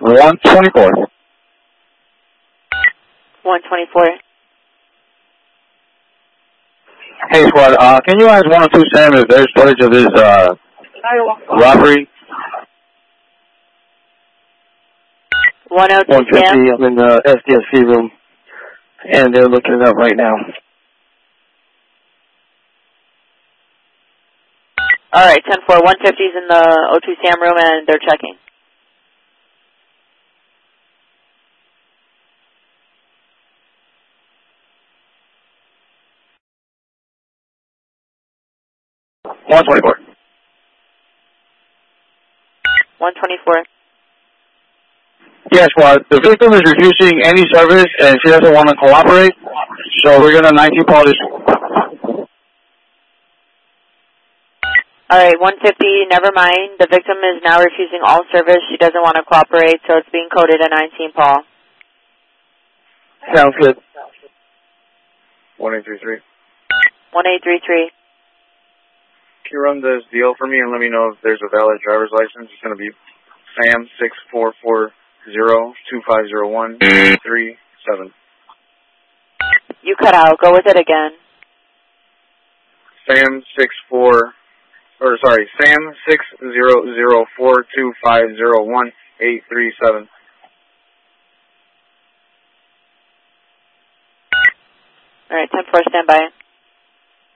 124. 124. Hey, squad, can you ask 102 Sam if there's footage of this, robbery? 102 Sam. 150, I'm in the SDSC room, and they're looking it up right now. Alright, 10-4, 150's in the O2 Sam room and they're checking. One 24. 124. Yes, squad. The victim is refusing any service and she doesn't want to cooperate, so we're gonna 19 police. Alright, 150, never mind. The victim is now refusing all service. She doesn't want to cooperate, so it's being coded a 19, Paul. Sounds good. 1833. 1833. Can you run this deal for me and let me know if there's a valid driver's license? It's going to be Sam 6440-2501-37. You cut out. Go with it again. Sam 600-42501-837. Alright, 10-4, stand by.